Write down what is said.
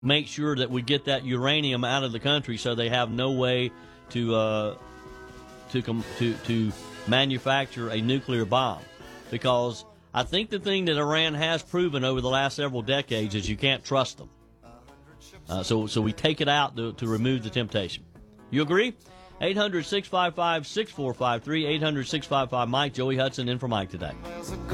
make sure that we get that uranium out of the country so they have no way to manufacture a nuclear bomb. Because I think the thing that Iran has proven over the last several decades is you can't trust them. So we take it out to remove the temptation. You agree? 800-655-6453, 800-655-MIKE. Joey Hudson in for Mike today.